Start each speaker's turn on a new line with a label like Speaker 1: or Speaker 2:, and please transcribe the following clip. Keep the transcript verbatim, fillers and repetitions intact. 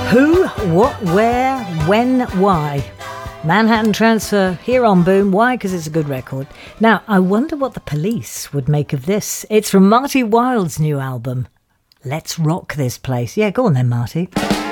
Speaker 1: Who, what, where, when, why? Manhattan Transfer here on Boom. Why? Because it's a good record. Now, I wonder what the Police would make of this. It's from Marty Wilde's new album. Let's rock this place. Yeah, go on then, Marty.